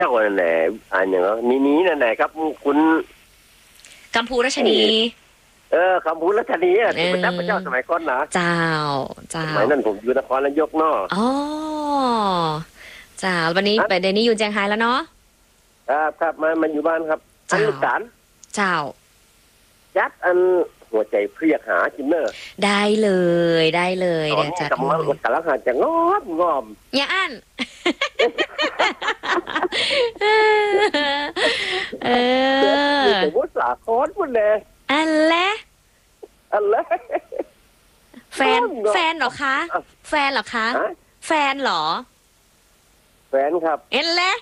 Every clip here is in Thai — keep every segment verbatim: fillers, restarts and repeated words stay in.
จ้านั่นแหละอันอย่างนี้นี้นั่นแหละครับคุณกัมพูรัชนีเออคำพูดรัชนีอ่ะที่เป็นพระเจ้าสมัยก่อนนะเจ้าเจ้าสมัยนั้นผมอยู่นครนายกเนาะอ๋อเจ้าวันนี้ไปเดนนี่อยู่เจียงไฮ้แล้วเนาะครับครับมามาอยู่บ้านครับอันลูกสารเจ้ายัดอันหัวใจเพรียกหาจินเนอร์ได้เลยได้เลยเดี๋ยวจัดกำลังกำลังหาจะงอมงอมอย่าอันเออสมมติสาคอนพูดเลยอันแหละอันแหละแฟนแฟนเหรอคะแฟนเหรอคะแฟนเหรอแฟนครับเอ็นแหละ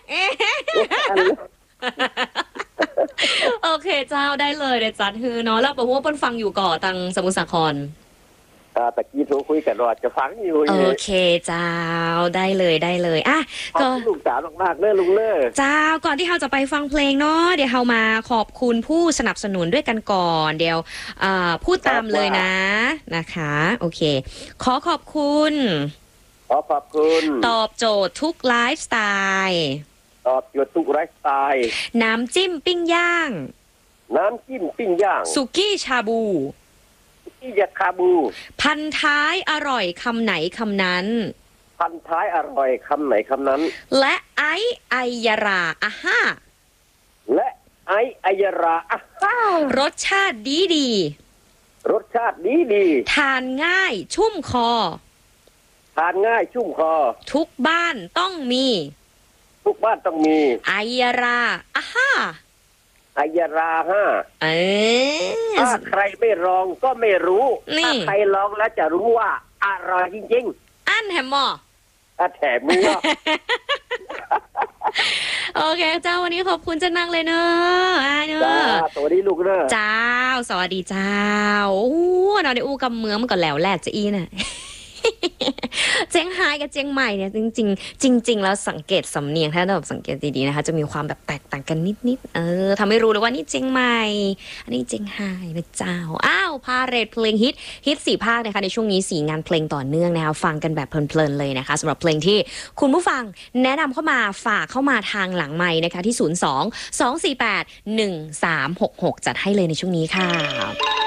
โอเคเจ้าได้เลยเดี๋ยวจัดฮือเนาะแล้วบอกว่าเปิ้ลฟังอยู่ก่อตังสมุทรสาครอ่าตะกี้โทรคุยกันรอจะฟังอยู่โอเคเจ้าได้เลยได้เลยอ่ะก็ลูกสาวมากๆเล่อลุงเล่อเจ้าก่อนที่เราจะไปฟังเพลงเนาะเดี๋ยวเรามาขอบคุณผู้สนับสนุนด้วยกันก่อนเดี๋ยวอ่าพูดตามเลยนะนะคะโอเคขอขอบคุณขอขอบคุณตอบโจทย์ทุกไลฟ์สไตล์ตอบโจทย์ทุกไลฟ์สไตล์น้ำจิ้มปิ้งย่างน้ำจิ้มปิ้งย่างสุกี้ชาบูสุกี้ยาคาบูพันท้ายอร่อยคำไหนคำนั้นพันท้ายอร่อยคำไหนคำนั้นและไอไอยาราอ่ะฮ่าและไอไอยาราอ่ะฮ่ารสชาติดีดีรสชาติดีดีทานง่ายชุ่มคอทานง่ายชุ่มคอทุกบ้านต้องมีทุกบ้านต้องมีไอยาราอ่ะฮ่าไอยาราห้าเออถ้าใครไม่ลองก็ไม่รู้ถ้าใครลองแล้วจะรู้ว่าอร่อยจริงๆอันแฮมมออ่ะแถมมือโอเคเจ้าวันนี้ขอบคุณจะนั่งเลยเนอะอ่าเนอะสวัสดีลูกเนอะเจ้าสวัสดีเจ้าโอ้นอนในอู่กำเมืองมันก็แล้วแหละจะอีน่ะเจียงไฮ้กับเจียงใหม่เนี่ยจริงๆจริงๆแล้วสังเกตสำเนียงถ้าเราสังเกตดีๆนะคะจะมีความแบบแตกต่างกันนิดๆเออทำให้รู้เลยว่านี่เจียงใหม่อันนี้เจียงไฮ้นะเจ้าอ้าวพาเรทเพลงฮิตฮิตสี่ภาคนะคะในช่วงนี้สี่งานเพลงต่อเนื่องนะคะฟังกันแบบเพลินๆเลยนะคะสำหรับเพลงที่คุณผู้ฟังแนะนำเข้ามาฝากเข้ามาทางหลังไมค์นะคะที่ศูนย์ สอง สอง สี่ แปด หนึ่ง สาม หก หกจัดให้เลยในช่วงนี้ค่ะ